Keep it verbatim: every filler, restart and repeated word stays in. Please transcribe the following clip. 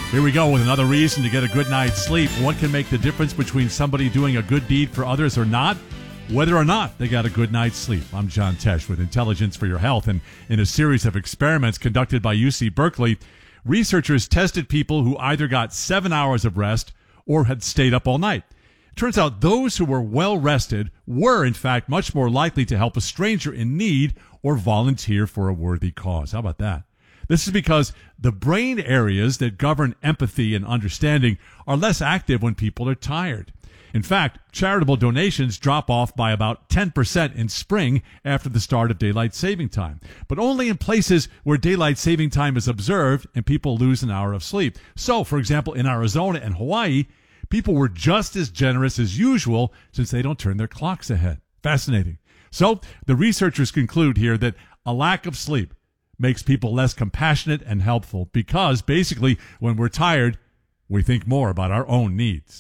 Here we go with another reason to get a good night's sleep. What can make the difference between somebody doing a good deed for others or not? Whether or not they got a good night's sleep. I'm John Tesh with Intelligence for Your Health, and in a series of experiments conducted by U C Berkeley, researchers tested people who either got seven hours of rest or had stayed up all night. It turns out those who were well rested were, in fact, much more likely to help a stranger in need or volunteer for a worthy cause. How about that? This is because the brain areas that govern empathy and understanding are less active when people are tired. In fact, charitable donations drop off by about ten percent in spring after the start of daylight saving time, but only in places where daylight saving time is observed and people lose an hour of sleep. So, for example, in Arizona and Hawaii, people were just as generous as usual since they don't turn their clocks ahead. Fascinating. So, the researchers conclude here that a lack of sleep makes people less compassionate and helpful because basically when we're tired, we think more about our own needs.